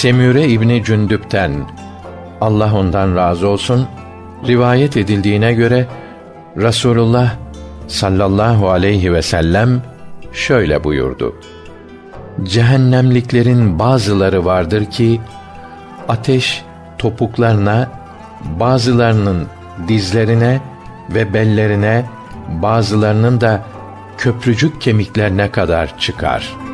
Semüre İbni Cündüp'ten, Allah ondan razı olsun, rivayet edildiğine göre Rasulullah sallallahu aleyhi ve sellem şöyle buyurdu: Cehennemliklerin bazıları vardır ki ateş topuklarına, bazılarının dizlerine ve bellerine, bazılarının da köprücük kemiklerine kadar çıkar.